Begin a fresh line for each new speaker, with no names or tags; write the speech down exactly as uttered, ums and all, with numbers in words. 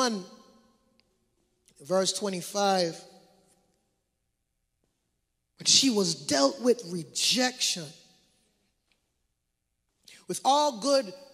one, verse twenty-five, when she was dealt with rejection, with all good